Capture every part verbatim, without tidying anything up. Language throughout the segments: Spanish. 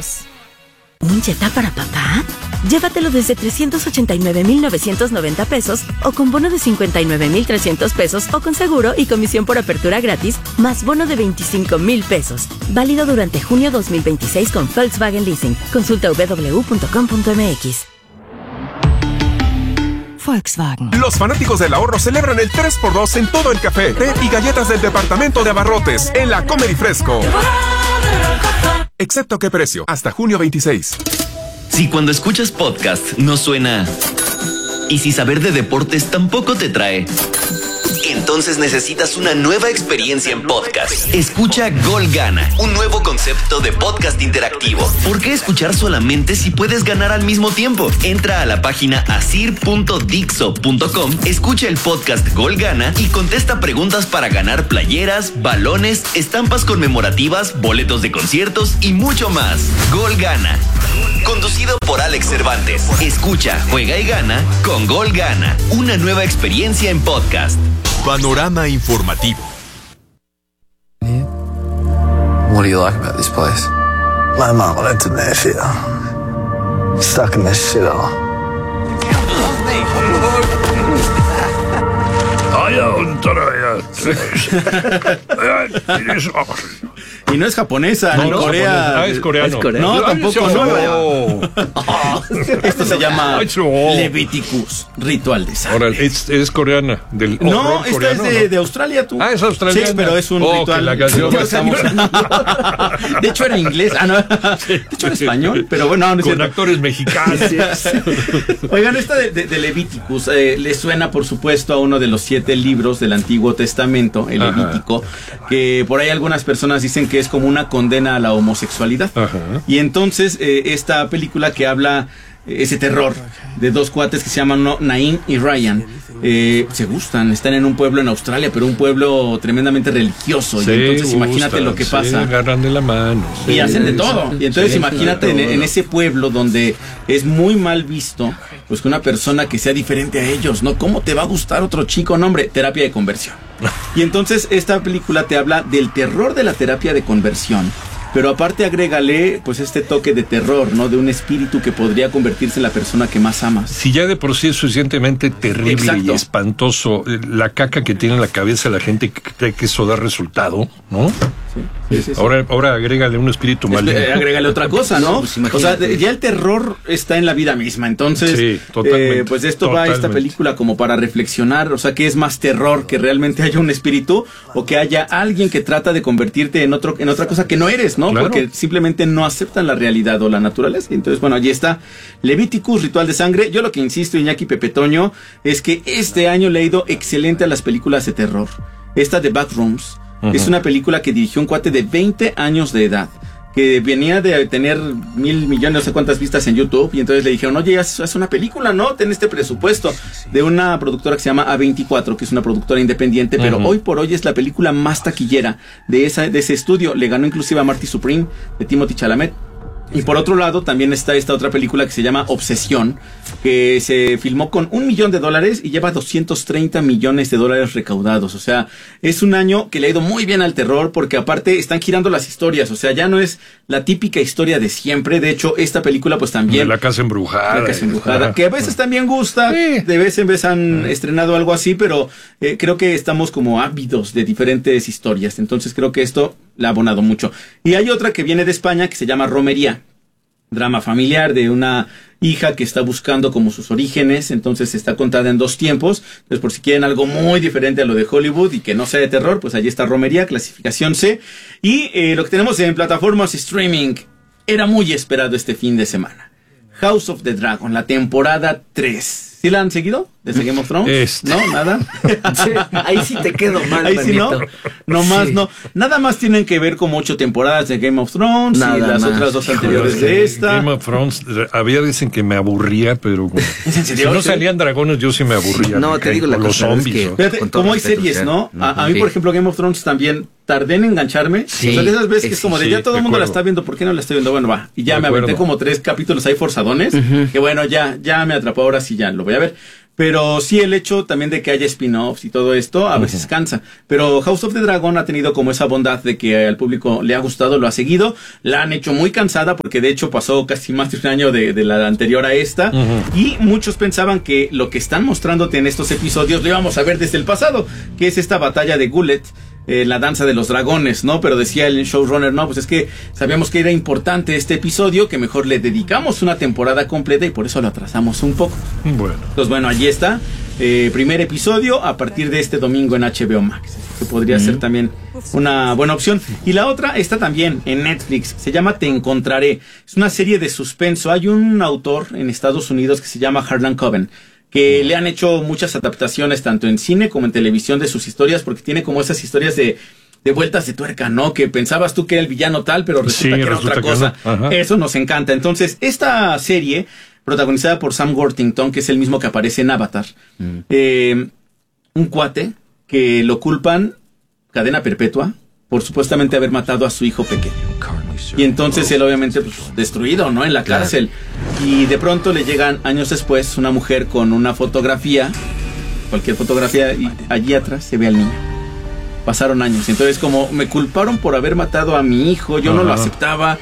Unidos. ¿Un Jetta para papá? Llévatelo desde trescientos ochenta y nueve mil novecientos noventa pesos o con bono de cincuenta y nueve mil trescientos pesos o con seguro y comisión por apertura gratis más bono de veinticinco mil pesos. Válido durante junio dos mil veintiséis con Volkswagen Leasing. Consulta doble u doble u doble u punto com punto m x. Volkswagen. Los fanáticos del ahorro celebran el tres por dos en todo el café, té y galletas del departamento de abarrotes en la Comer y Fresco. Excepto qué precio, hasta junio veintiséis. Si cuando escuchas podcast no suena y si saber de deportes tampoco te trae, entonces necesitas una nueva experiencia en podcast. Escucha Gol Gana, un nuevo concepto de podcast interactivo. ¿Por qué escuchar solamente si puedes ganar al mismo tiempo? Entra a la página asir punto dixo punto com, escucha el podcast Gol Gana y contesta preguntas para ganar playeras, balones, estampas conmemorativas, boletos de conciertos y mucho más. Gol Gana, conducido por Alex Cervantes. Escucha, juega y gana con Gol Gana, una nueva experiencia en podcast. Panorama informativo. What do you like about this place? My mom went to Mayfield. Stuck in this shithole. Y no es japonesa, no, ni no, Corea. Ah, es coreano. Es coreano. No, tampoco, no. no. Esto se llama Leviticus, ritual de sangre. Ahora, es, es coreana. Del no, esta coreano, es de, ¿no? de Australia, tú. Ah, es australiana. Sí, pero es un oh, ritual. La canción estamos... De hecho, era inglés. Ah, no. De hecho, era español. Pero bueno, no, no es Con cierto. actores mexicanos. Sí, sí. Oigan, esta de, de, de Leviticus eh, le suena, por supuesto, a uno de los siete libros del Antiguo Testamento, el Ajá. Levítico, que por ahí algunas personas dicen que es como una condena a la homosexualidad. Ajá. Y entonces, eh, esta película que habla eh, ese terror de dos cuates que se llaman no, Naim y Ryan, eh, se gustan, están en un pueblo en Australia, pero un pueblo tremendamente religioso. Se y entonces gustan, imagínate lo que se pasa. agarran de la mano. Y sí. hacen de todo. Y entonces Sí, imagínate en, en ese pueblo donde es muy mal visto, pues que una persona que sea diferente a ellos, ¿no? ¿Cómo te va a gustar otro chico? No, hombre, terapia de conversión. Y entonces esta película te habla del terror de la terapia de conversión. Pero aparte agrégale pues este toque de terror, ¿no? De un espíritu que podría convertirse en la persona que más amas. Si ya de por sí es suficientemente terrible Exacto. y espantoso eh, la caca que tiene en la cabeza la gente que cree que eso da resultado, ¿no? Sí, sí, sí, sí. Ahora, ahora agrégale un espíritu maligno. Eh, agrégale otra cosa, ¿no? Pues, o sea, de- ya el terror está en la vida misma. Entonces, Sí, totalmente, eh, pues de esto va esta totalmente. película como para reflexionar. O sea, ¿qué es más terror? ¿Que realmente haya un espíritu o que haya alguien que trata de convertirte en otro en otra cosa que no eres, ¿no? Claro. Porque simplemente no aceptan la realidad o la naturaleza. Entonces, bueno, allí está Leviticus, Ritual de Sangre. Yo lo que insisto, Iñaki Pepe Toño, es que este año le ha ido excelente a las películas de terror. Esta de Backrooms Ujú. es una película que dirigió un cuate de veinte años de edad, que venía de tener mil millones, no sé cuántas vistas en YouTube, y entonces le dijeron, oye, haz, haz una película, ¿no? Ten este presupuesto, de una productora que se llama A veinticuatro, que es una productora independiente, pero Ujú. hoy por hoy es la película más taquillera de, esa, de ese estudio. Le ganó inclusive a Marty Supreme, de Timothée Chalamet. Y por otro lado, también está esta otra película que se llama Obsesión, que se filmó con un millón de dólares y lleva doscientos treinta millones de dólares recaudados. O sea, es un año que le ha ido muy bien al terror, porque aparte están girando las historias. O sea, ya no es la típica historia de siempre. De hecho, esta película pues De también... la casa embrujada. La Casa Embrujada, que a veces también gusta, Sí. de vez en vez han estrenado algo así, pero eh, creo que estamos como ávidos de diferentes historias, entonces creo que esto le ha abonado mucho. Y hay otra que viene de España que se llama Romería, drama familiar de una hija que está buscando como sus orígenes, entonces está contada en dos tiempos. Entonces, por si quieren algo muy diferente a lo de Hollywood y que no sea de terror, pues allí está Romería, clasificación C. Y eh, lo que tenemos en plataformas streaming era muy esperado este fin de semana: House of the Dragon, la temporada tres. ¿Sí la han seguido? ¿Desde Game of Thrones? Este. ¿No? ¿Nada? Sí, ahí sí te quedo mal, Ahí sí no. manito. No más Sí. no. Nada más tienen que ver como ocho temporadas de Game of Thrones Nada y las más. otras dos Híjole, anteriores de esta. Game of Thrones, había dicen que me aburría, pero como- ¿Es en si serio? no Sí. salían dragones, yo sí me aburría. No, me te caen digo la con los cosa, es zombies. que- ¿no? Fíjate, Con todo como hay respeto, series, ¿sí? ¿no? A, a mí, Sí. por ejemplo, Game of Thrones también tardé en engancharme. Sí. O sea, de esas veces que es Sí, como de sí, ya todo de el mundo la acuerdo. está viendo, ¿por qué no la estoy viendo? Bueno, va. Y ya De me aventé acuerdo. como tres capítulos ahí forzadones. Que bueno, ya, ya me atrapó, ahora sí ya lo voy a ver. Pero sí, el hecho también de que haya spin-offs y todo esto a uh-huh. veces cansa. Pero House of the Dragon ha tenido como esa bondad de que al público le ha gustado, lo ha seguido. La han hecho muy cansada porque de hecho pasó casi más de un año de, de la anterior a esta. Uh-huh. Y muchos pensaban que lo que están mostrándote en estos episodios lo íbamos a ver desde el pasado, que es esta batalla de Gullet. Eh, la danza de los dragones, ¿no? Pero decía el showrunner, no, pues es que sabíamos que era importante este episodio, que mejor le dedicamos una temporada completa y por eso lo atrasamos un poco. Bueno. Entonces, bueno, allí está. Eh, primer episodio a partir de este domingo en H B O Max, que podría mm. ser también una buena opción. Y la otra está también en Netflix, se llama Te Encontraré. Es una serie de suspenso. Hay un autor en Estados Unidos que se llama Harlan Coben, que le han hecho muchas adaptaciones tanto en cine como en televisión de sus historias, porque tiene como esas historias de, de vueltas de tuerca, ¿no? Que pensabas tú que era el villano tal, pero resulta sí, que era resulta otra cosa. No. Eso nos encanta. Entonces, esta serie, protagonizada por Sam Worthington, que es el mismo que aparece en Avatar, mm. eh, un cuate que lo culpan cadena perpetua por supuestamente haber matado a su hijo pequeño. Y entonces él obviamente pues, destruido, ¿no? En la cárcel. Y de pronto le llegan años después una mujer con una fotografía, cualquier fotografía, y allí atrás se ve al niño. Pasaron años. Entonces como me culparon por haber matado a mi hijo, yo Ajá. no lo aceptaba,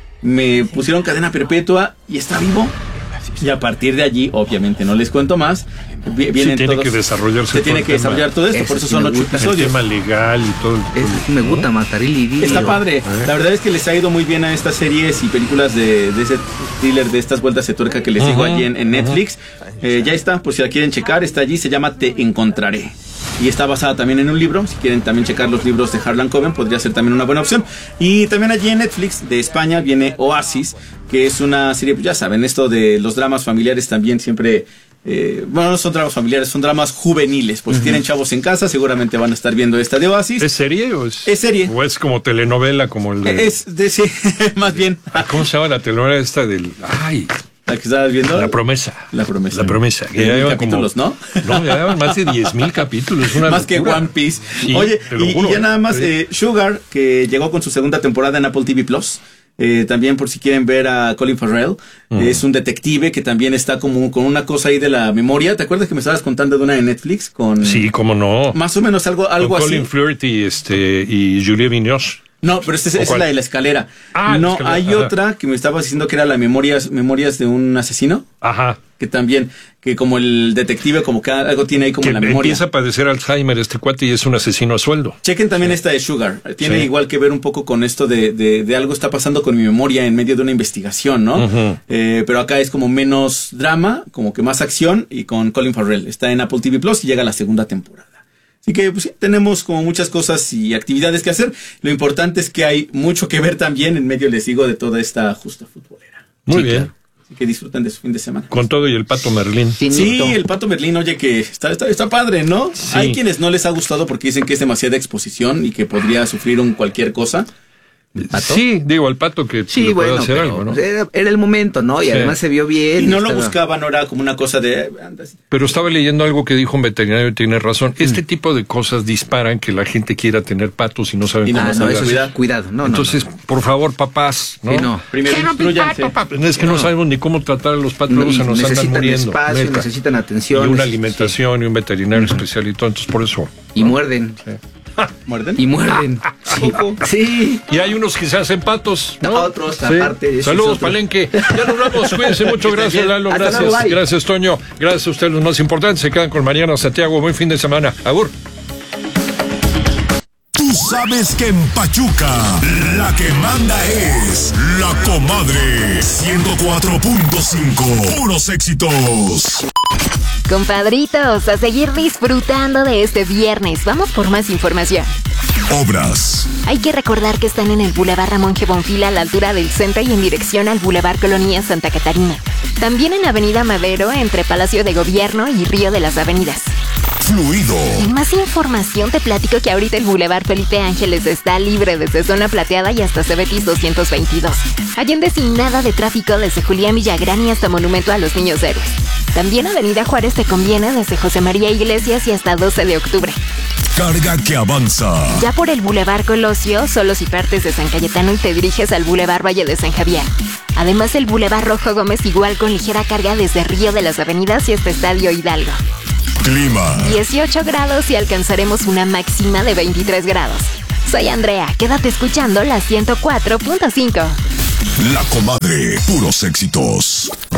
me pusieron cadena perpetua y está vivo. Y a partir de allí, obviamente no les cuento más, vienen sí, tiene todos, que desarrollarse se tiene que tema. desarrollar todo esto, Ese por eso sí son ocho gusta. episodios. El tema legal y todo. Ese sí me gusta, Matarili. Está padre. ¿Eh? La verdad es que les ha ido muy bien a estas series y películas de, de ese thriller, de estas vueltas de tuerca que les uh-huh, digo allí en, en Netflix. Uh-huh. Eh, ya está, por si la quieren checar, está allí, se llama Te Encontraré. Y está basada también en un libro. Si quieren también checar los libros de Harlan Coben, podría ser también una buena opción. Y también allí en Netflix de España viene Oasis, que es una serie, pues ya saben, esto de los dramas familiares también siempre... Eh, bueno, no son dramas familiares, son dramas juveniles. Pues uh-huh. si tienen chavos en casa, seguramente van a estar viendo esta de Oasis. ¿Es serie o es...? Es serie. ¿O es como telenovela, como el de...? Es de sí, más bien. ¿Cómo se llama la telenovela esta del...? ¡Ay! ¿La que estabas viendo? La promesa. La promesa. La promesa. Que ya llevan capítulos, como, ¿no? No, ya llevan más de diez mil capítulos. Una más locura. Que One Piece. Sí, Oye, y, juro, y ya nada más, eh, Sugar, que llegó con su segunda temporada en Apple T V Plus. Eh, también por si quieren ver a Colin Farrell, uh-huh. es un detective que también está como con una cosa ahí de la memoria. ¿Te acuerdas que me estabas contando de una de Netflix? Con sí, cómo no. Más o menos algo, algo con así. Colin Firth y, este, y Julia Vigneault. No, pero esta es, es la de la escalera. Ah, no, escalera. hay Ajá. otra que me estabas diciendo que era la memorias, memorias de un asesino. Ajá. Que también, que como el detective, como que algo tiene ahí como que en la memoria. Empieza a padecer Alzheimer este cuate y es un asesino a sueldo. Chequen también sí. esta de Sugar. Tiene sí. igual que ver un poco con esto de, de, de algo está pasando con mi memoria en medio de una investigación, ¿no? Uh-huh. Eh, pero acá es como menos drama, como que más acción y con Colin Farrell. Está en Apple T V Plus y llega la segunda temporada. Así que pues sí, tenemos como muchas cosas y actividades que hacer. Lo importante es que hay mucho que ver también en medio, les digo, de toda esta justa futbolera. Muy sí, bien. Claro. Así que disfruten de su fin de semana. Con todo y el Pato Merlín. Sí, sí el Pato Merlín, oye, que está, está, está padre, ¿no? Sí. Hay quienes no les ha gustado porque dicen que es demasiada exposición y que podría sufrir un cualquier cosa. ¿Pato? Sí, digo, al Pato que sí, bueno, puede hacer pero, algo, ¿no? Era, era el momento, ¿no? Y sí. además se vio bien. Y no estaba... lo buscaba, no era como una cosa de... Pero estaba leyendo algo que dijo un veterinario y tiene razón. Mm. Este tipo de cosas disparan que la gente quiera tener patos y no saben y no, cómo no, eso cuidado. cuidado. No, Entonces, no, no. por favor, papás, ¿no? Sí, no. Primero instruyanse. Es que no. no sabemos ni cómo tratar a los patos, no, se nos andan muriendo. Espacio, neta. Necesitan atención. Y una alimentación sí. y un veterinario mm. especial y todo, entonces por eso. Y muerden. Sí. ¿Muerden? Y muerden. Sí. sí. Y hay unos que se hacen patos, ¿no? no otros, sí. aparte de eso. Saludos, otros. Palenque. Ya nos vamos. Cuídense mucho. Gracias, Lalo. Gracias. Luego, gracias, Toño. Gracias a ustedes, los más importantes. Se quedan con Mariana Santiago. Buen fin de semana. Agur. Tú sabes que en Pachuca la que manda es La Comadre. ciento cuatro punto cinco. Puros éxitos. Compadritos, a seguir disfrutando de este viernes. Vamos por más información. Obras. Hay que recordar que están en el Boulevard Ramón G. Bonfil a la altura del centro y en dirección al Boulevard Colonia Santa Catarina. También en Avenida Madero entre Palacio de Gobierno y Río de las Avenidas. Fluido. En más información te platico que ahorita el Boulevard Felipe Ángeles está libre desde Zona Plateada y hasta Cebetis doscientos veintidós. Allende sin nada de tráfico desde Julián Villagrán y hasta Monumento a los Niños Héroes. También Avenida Juárez te conviene desde José María Iglesias y hasta doce de octubre. carga que avanza. Ya por el Boulevard Colosio, solo si partes de San Cayetano y te diriges al Boulevard Valle de San Javier. Además, el Boulevard Rojo Gómez igual con ligera carga desde Río de las Avenidas y hasta Estadio Hidalgo. Clima. dieciocho grados y alcanzaremos una máxima de veintitrés grados. Soy Andrea, quédate escuchando la ciento cuatro punto cinco. La Comadre, puros éxitos.